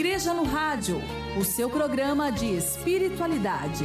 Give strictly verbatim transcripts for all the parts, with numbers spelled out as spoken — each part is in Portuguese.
Igreja no Rádio, o seu programa de espiritualidade.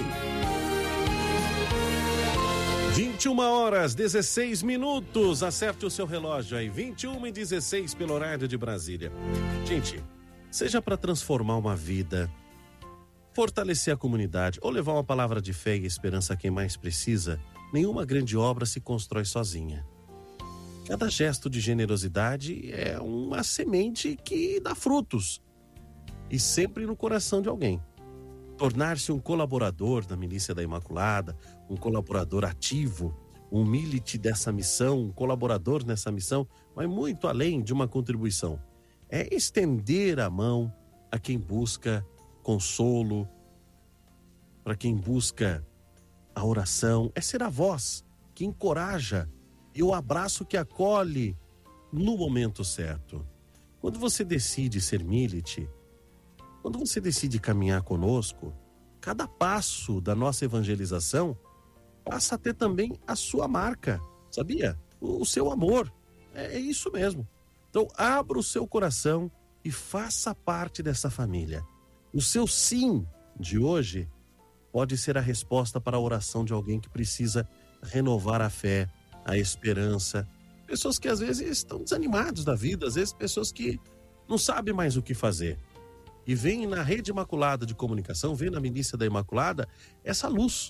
vinte e uma horas, dezesseis minutos. Acerte o seu relógio aí. vinte e uma e dezesseis pelo horário de Brasília. Gente, seja para transformar uma vida, fortalecer a comunidade ou levar uma palavra de fé e esperança a quem mais precisa, nenhuma grande obra se constrói sozinha. Cada gesto de generosidade é uma semente que dá frutos. E sempre no coração de alguém. Tornar-se um colaborador da Milícia da Imaculada, um colaborador ativo, um milite dessa missão, um colaborador nessa missão, vai muito além de uma contribuição. É estender a mão a quem busca consolo, para quem busca a oração, é ser a voz que encoraja e o abraço que acolhe no momento certo. Quando você decide ser milite, quando você decide caminhar conosco, cada passo da nossa evangelização passa a ter também a sua marca, sabia? O, o seu amor, é, é isso mesmo. Então abra o seu coração e faça parte dessa família. O seu sim de hoje pode ser a resposta para a oração de alguém que precisa renovar a fé, a esperança. Pessoas que às vezes estão desanimados da vida, às vezes pessoas que não sabem mais o que fazer. E vem na Rede Imaculada de Comunicação, vem na Milícia da Imaculada, essa luz.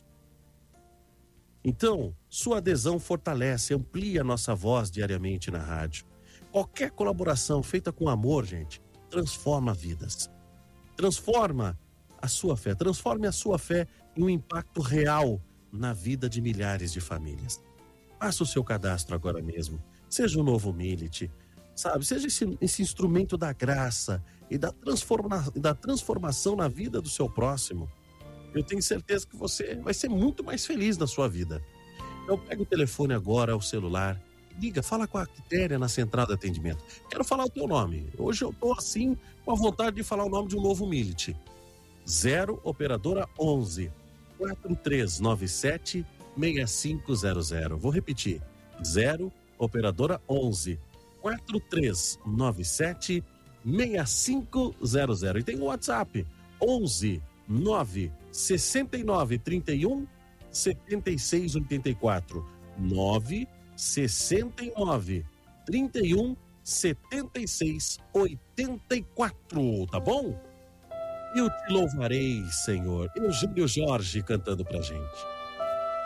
Então, sua adesão fortalece, amplia a nossa voz diariamente na rádio. Qualquer colaboração feita com amor, gente, transforma vidas. Transforma a sua fé, transforme a sua fé em um impacto real na vida de milhares de famílias. Faça o seu cadastro agora mesmo. Seja um novo milite. Sabe, seja esse, esse instrumento da graça e da, transforma, da transformação na vida do seu próximo. Eu tenho certeza que você vai ser muito mais feliz na sua vida. Então pega o telefone agora, o celular, liga, fala com a Quitéria na central de atendimento. Quero falar o teu nome. Hoje eu tô assim com a vontade de falar o nome de um novo milite. zero operadora onze, quatro três nove sete, seis cinco zero zero. Vou repetir. zero operadora onze, quatro três nove sete, seis cinco zero zero. E tem o WhatsApp onze nove sessenta e nove trinta e um setenta e seis oitenta e quatro. nove sessenta e nove trinta e um setenta e seis oitenta e quatro, tá bom? Eu te louvarei, Senhor. Eugênio Jorge cantando pra gente.